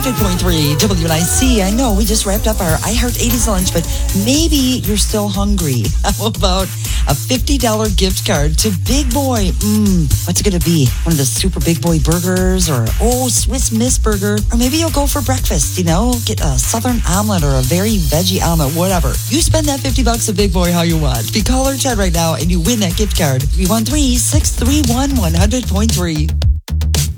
100.3 WNIC. I know we just wrapped up our I Heart 80s lunch, but maybe you're still hungry. How about a $50 gift card to Big Boy? What's it going to be? One of the super Big Boy burgers or, Swiss Miss burger? Or maybe you'll go for breakfast, get a Southern omelet or a very veggie omelet, whatever. You spend that $50 at Big Boy how you want. If you call or chat right now and you win that gift card, 313-631-100.3.